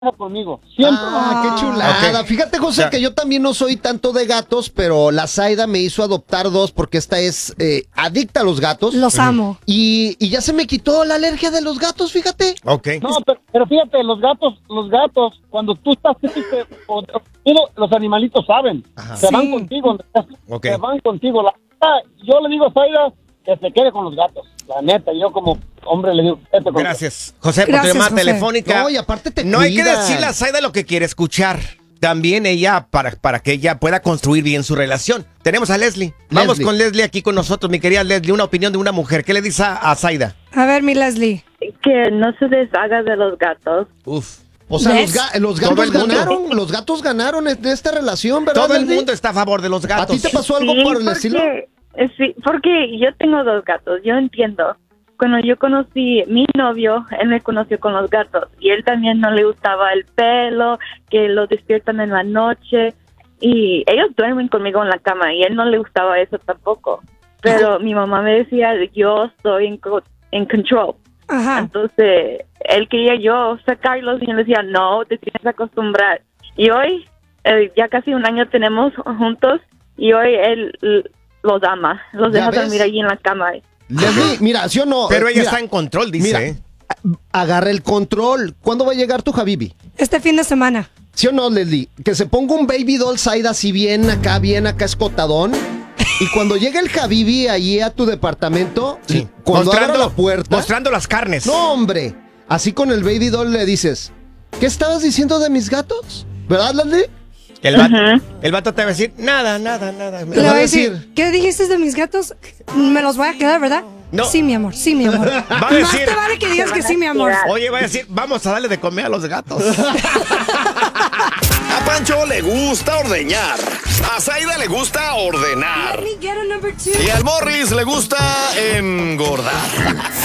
conmigo. Siempre. Qué chulada. Ok. Fíjate, José, que yo también no soy tanto de gatos, pero la Zaida me hizo adoptar dos porque esta es adicta a los gatos. Los amo. Y ya se me quitó la alergia de los gatos, fíjate. Ok. No, pero fíjate, los gatos, cuando tú estás triste, los animalitos saben. Ajá. Se van Sí. contigo. Ok. Se van contigo. Yo le digo a Zaida que se quede con los gatos. La neta, yo como hombre le digo, vete con Gracias, José, por tu Gracias, llamada José. telefónica. No, y aparte te No hay que cuidan. decirle a Zaida lo que quiere escuchar. También ella, para que ella pueda construir bien su relación. Tenemos a Leslie. Vamos Leslie. con Leslie aquí con nosotros, mi querida Leslie. Una opinión de una mujer. ¿Qué le dice a Zaida? A ver, mi Leslie. Que no se deshaga de los gatos. Uf. O sea, ¿Ves? los Todo gatos el mundo. ganaron. Los gatos ganaron en esta relación, ¿verdad, Todo el Leslie? mundo está a favor de los ¿A gatos. ti te pasó algo Sí, por el estilo? Sí, porque yo tengo dos gatos, yo entiendo. Cuando yo conocí mi novio, él me conoció con los gatos y él también no le gustaba el pelo, que lo despiertan en la noche y ellos duermen conmigo en la cama y él no le gustaba eso tampoco. Pero mi mamá me decía, yo estoy en control. Ajá. Entonces, él quería yo sacarlos y yo le decía, no, te tienes que acostumbrar. Y hoy, ya casi un año tenemos juntos y hoy él los ama, los ¿Ya deja ves? dormir allí en la cama. Leslie, mira, ¿sí o no? Pero ella Mira, está en control, dice. Mira, agarra el control. ¿Cuándo va a llegar tu Habibi? Este fin de semana. ¿Sí o no, Leslie? Que se ponga un baby doll Zaida así bien acá escotadón. Y cuando llegue el Habibi ahí a tu departamento, Sí. cuando abra la puerta... Mostrando las carnes. No, hombre. Así con el baby doll le dices, ¿qué estabas diciendo de mis gatos? ¿Verdad, Leslie? El vato te va a decir, nada. Le Le va voy a a decir, decir- ¿qué dijiste de mis gatos? Me los voy a quedar, ¿verdad? No. Sí, mi amor, sí, mi amor. Va a Más decir- te vale que digas que sí, mi amor. Oye, va a decir, vamos a darle de comer a los gatos. A Pancho le gusta ordeñar. A Zaida le gusta ordenar. Let me get a number two. Y al Morris le gusta engordar.